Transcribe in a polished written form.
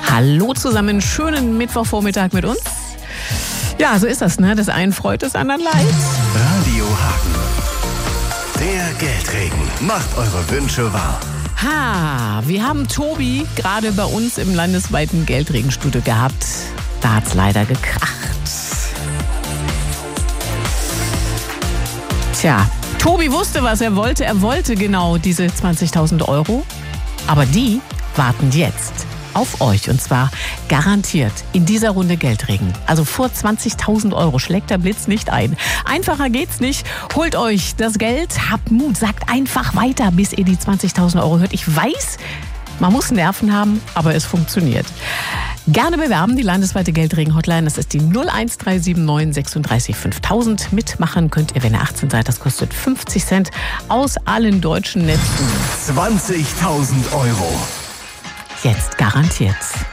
Hallo zusammen, schönen Mittwochvormittag mit uns. Ja, so ist das, ne? Das einen freut, das anderen leid. Radio Hagen. Der Geldregen macht eure Wünsche wahr. Wir haben Tobi gerade bei uns im landesweiten Geldregenstudio gehabt. Da hat's leider gekracht. Tja, Tobi wusste, was er wollte. Er wollte genau diese 20.000 Euro. Aber die warten jetzt auf euch. Und zwar garantiert in dieser Runde Geldregen. Also vor 20.000 Euro schlägt der Blitz nicht ein. Einfacher geht's nicht. Holt euch das Geld, habt Mut, sagt einfach weiter, bis ihr die 20.000 Euro hört. Ich weiß, man muss Nerven haben, aber es funktioniert. Gerne bewerben, die landesweite Geldregen-Hotline. Das ist die 01379 36 5000. Mitmachen könnt ihr, wenn ihr 18 seid. Das kostet 50 Cent aus allen deutschen Netzen. 20.000 Euro. Jetzt garantiert.